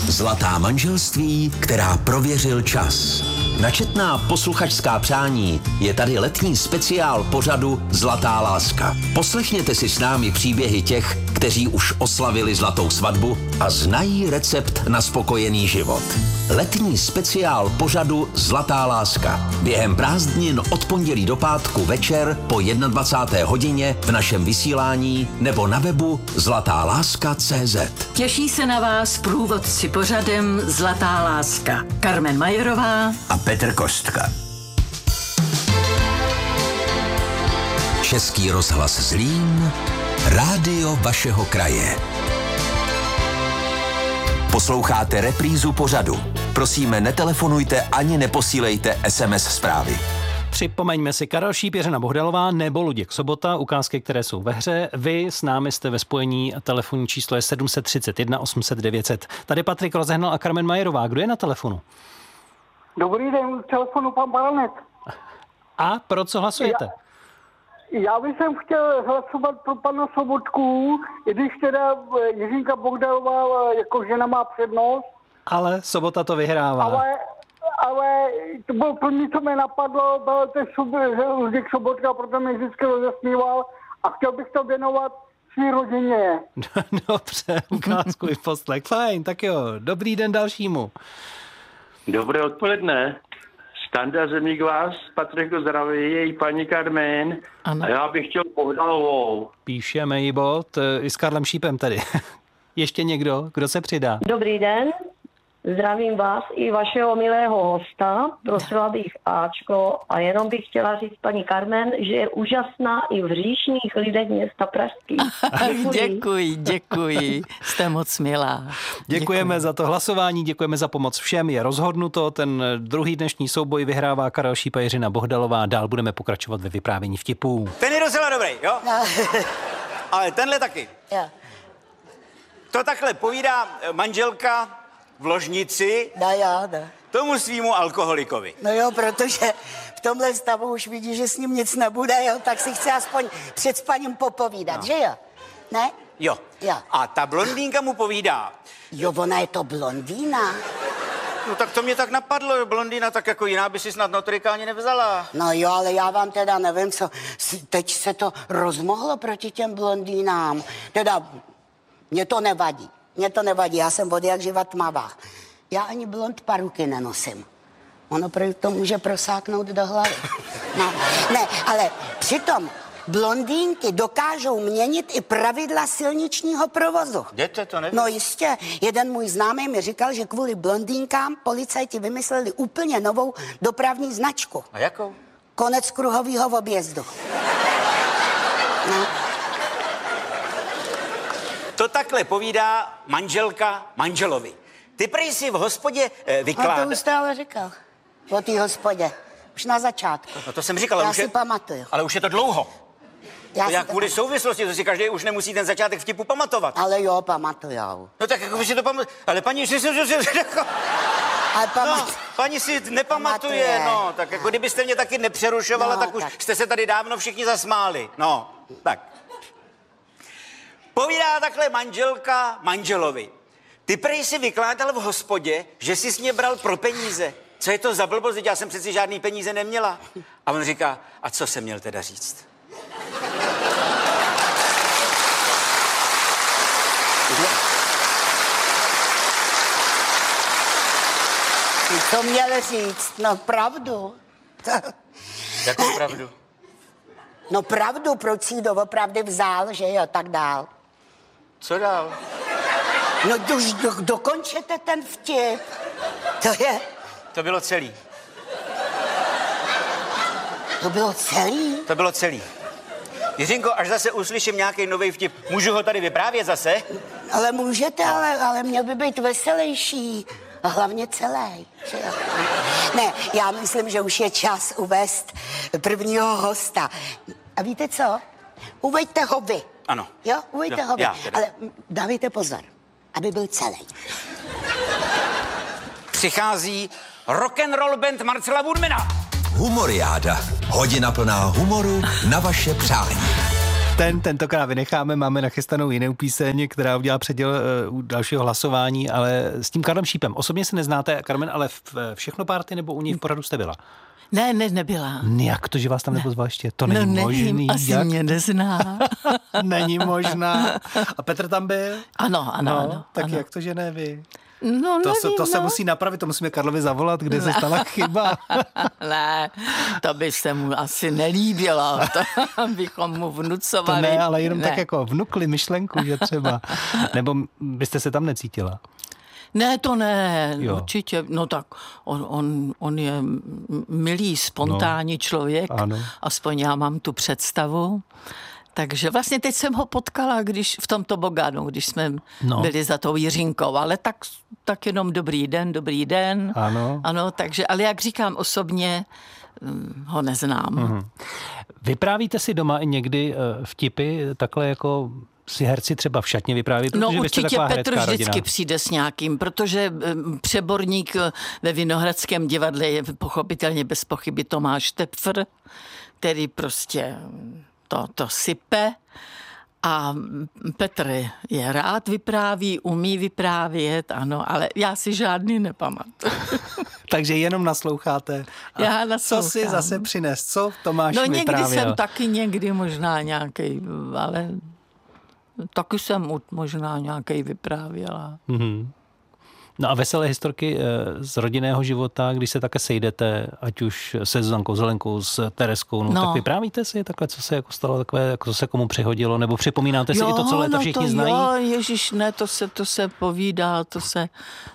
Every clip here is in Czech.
Zlatá manželství, která prověřil čas. Na četná posluchačská přání je tady letní speciál pořadu Zlatá láska. Poslechněte si s námi příběhy těch, kteří už oslavili zlatou svatbu a znají recept na spokojený život. Letní speciál pořadu Zlatá láska. Během prázdnin od pondělí do pátku večer po 21. hodině v našem vysílání nebo na webu zlatáláska.cz. Těší se na vás průvodci pořadem Zlatá láska. Carmen Majerová A Petr Kostka. Český rozhlas Zlín, rádio vašeho kraje. Posloucháte reprízu pořadu. Prosíme, netelefonujte ani neposílejte SMS zprávy. Připomeňme si Karel Šíp, Jiřina Bohdalová nebo Luděk Sobota, ukázky, které jsou ve hře. Vy s námi jste ve spojení, telefonní číslo je 731 800 900. Tady Patrik Rozehnal a Carmen Majerová. Kdo je na telefonu? Dobrý den, v telefonu pan Baranek. A pro co hlasujete? Já bych chtěl hlasovat pro pana Sobotku, i když teda Jiřinka Bohdalová jako žena má přednost. Ale Sobota to vyhrává. Ale to bylo první, co mě napadlo, byl ten Luděk Sobotka, proto mě vždycky rozesmíval a chtěl bych to věnovat svý rodině. Dobře, ukázku i poslech. Fajn, tak jo, dobrý den dalšímu. Dobré odpoledne. Standa Zemík vás, Patrik zdraví, její paní Carmen. Ano. A já bych chtěl Bohdalovou. Píšeme jí bod, i s Karlem Šípem tady. Ještě někdo, kdo se přidá? Dobrý den, zdravím vás i vašeho milého hosta, prosila bych Ačko a jenom bych chtěla říct paní Carmen, že je úžasná i v hříšných lidech města Pražský. Děkuji, jste moc milá. Děkujeme za to hlasování, děkujeme za pomoc všem, je rozhodnuto, ten druhý dnešní souboj vyhrává Karel Šíp a Jiřina Bohdalová, dál budeme pokračovat ve vyprávění vtipů. Ten je docela dobrý, jo? No. Ale tenhle taky. Jo. To takhle povídá manželka v ložnici No. tomu svýmu alkoholikovi. No jo, protože v tomhle stavu už vidí, že s ním nic nebude, jo, tak si chce aspoň před spaním popovídat, že jo? Ne? Jo. A ta blondýnka mu povídá. Jo, ona je to blondýna. No tak to mě tak napadlo, blondýna, tak jako jiná by si snad notorika ani nevzala. No jo, ale já vám teda nevím, co, teď se to rozmohlo proti těm blondýnám. Teda, mně to nevadí, já jsem od jak živa tmavá. Já ani blond paruky nenosím. Ono to může prosáknout do hlavy. No, ne, ale přitom blondýnky dokážou měnit i pravidla silničního provozu. Jdete, to nevím. No jistě, jeden můj známý mi říkal, že kvůli blondýnkám policajti vymysleli úplně novou dopravní značku. A jakou? Konec kruhového objezdu. No. To takhle povídá manželka manželovi. Ty prej si v hospodě vykládá... No to už jste ale říkal. O té hospodě. Už na začátku. No to jsem říkal, ale já už si pamatuju. Ale už je to dlouho. Já Jak kvůli souvislosti, to si každý už nemusí ten začátek vtipu pamatovat. Ale jo, pamatujou. No tak jako by si to pamatuje. Ale paní si... No, paní si nepamatuje, no. Tak jako kdybyste mě taky nepřerušovala, No, tak už tak. jste se tady dávno všichni zasmáli. No, tak. Povídá takhle manželka manželovi. Ty prej si vykládal v hospodě, že jsi s mě bral pro peníze. Co je to za blbost? Já jsem přeci žádný peníze neměla. A on říká, a co jsem měl teda říct? Co měl říct? No pravdu. Jakou pravdu? No pravdu, proč si ji doopravdy vzal, že jo, tak dál. Co dál? No už dokončete ten vtip. To je... To bylo celý. To bylo celý? To bylo celý. Jiřinko, až zase uslyším nějaký nový vtip, můžu ho tady vyprávět zase? Ale můžete, ale měl by být veselější. A hlavně celý. Ne, já myslím, že už je čas uvést prvního hosta. A víte co? Uveďte ho vy. Ano. Jo, uveďte ho vy. já teda. Ale dávejte pozor, aby byl celý. Přichází rock'n'roll band Marcela Woodmana. Humoriáda. Hodina plná humoru na vaše přání. Tentokrát vynecháme, máme nachystanou jinou píseň, která udělá předěl u dalšího hlasování, ale s tím Karlem Šípem. Osobně se neznáte, Carmen, ale v Všechno párty nebo u něj v pořadu jste byla? Ne, nebyla. Jak to, že vás tam nepozval ještě? To není nevím, možný. Asi mě nezná. Není možná. A Petr tam byl? Ano. Tak ano. jak to, že ne vy? No, To se musí napravit, to musíme Karlovi zavolat, kde se stala chyba. Ne, to by se mu asi nelíbilo, to bychom mu vnucovali. To ne, ale jenom tak jako vnukli myšlenku, že třeba. Nebo byste se tam necítila? Ne, to ne, Jo. určitě. No tak on je milý, spontánní člověk, ano. aspoň já mám tu představu. Takže vlastně teď jsem ho potkala, když v tom tobogánu, když jsme byli za tou Jiřinkou, ale tak jenom dobrý den. Ano, takže, ale jak říkám osobně, ho neznám. Vyprávíte si doma i někdy vtipy, takhle jako si herci třeba v šatně vypráví? No určitě Petr vždycky přijde s nějakým, protože přeborník ve Vinohradském divadle je pochopitelně bez pochyby Tomáš Tepfr, který prostě to sype. A Petr je rád vypráví, umí vyprávět, ano, ale já si žádný nepamatuju. Takže jenom nasloucháte. A já naslouchám. Co si zase přines? Co Tomáš vyprávěl? No někdy jsem taky někdy možná nějaký, ale taky jsem možná nějaký vyprávěla. No a veselé historky z rodinného života, když se také sejdete, ať už se Zuzankou Zelenkou, s Tereskou, tak vyprávíte si takhle, co se jako stalo, takové, jako co se komu přihodilo, nebo připomínáte si i to, co léta všichni znají? Jo, ježiš, ne, to se povídá, to se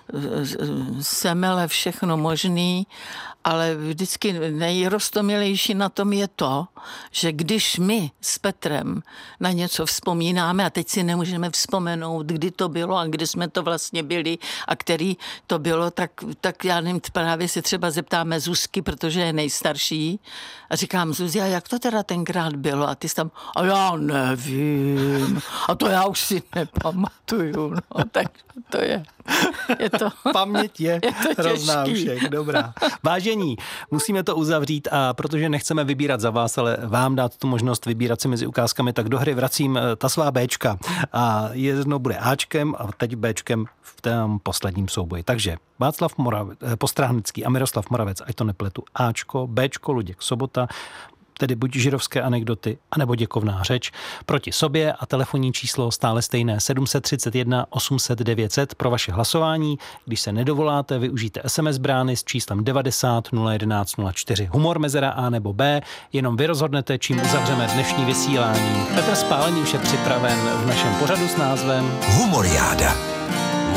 semele všechno možný, ale vždycky nejrostomilejší na tom je to, že když my s Petrem na něco vzpomínáme a teď si nemůžeme vzpomenout, kdy to bylo a kdy jsme to vlastně byli a který to bylo, tak já nevím, právě si třeba zeptáme Zuzky, protože je nejstarší a říkám, Zuzia, jak to teda tenkrát bylo? A ty jsi tam, a já nevím, a to já už si nepamatuju, no, tak to je to... Paměť je hrozná všech, dobrá. Vážení, musíme to uzavřít a protože nechceme vybírat za vás, ale vám dát tu možnost vybírat si mezi ukázkami, tak do hry vracím ta svá Bčka. A jedno bude Ačkem a teď Bčkem v tom posledním souboji. Takže Václav Postráhnický a Miroslav Moravec, ať to nepletu, Ačko, Bčko, Luděk Sobota, tedy buď židovské anekdoty, anebo děkovná řeč, proti sobě a telefonní číslo stále stejné 731 800 900 pro vaše hlasování. Když se nedovoláte, využijte SMS brány s číslem 90 011 04. Humor mezera A nebo B, jenom vy rozhodnete, čím uzavřeme dnešní vysílání. Petr Spálený už je připraven v našem pořadu s názvem Humoriáda.